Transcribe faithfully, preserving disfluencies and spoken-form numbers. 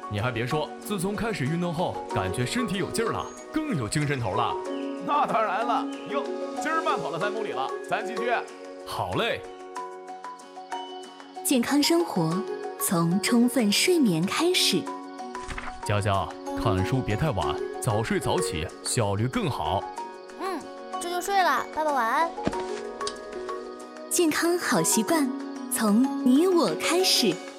你还别说，自从开始运动后，感觉身体有劲儿了，更有精神头了。 那当然了，哟，今儿慢跑了三公里了，咱继续。 好嘞。 健康生活从充分睡眠开始。 佳佳，看书别太晚，早睡早起，效率更好。 嗯，这就睡了，爸爸晚安。 健康好习惯从你我开始。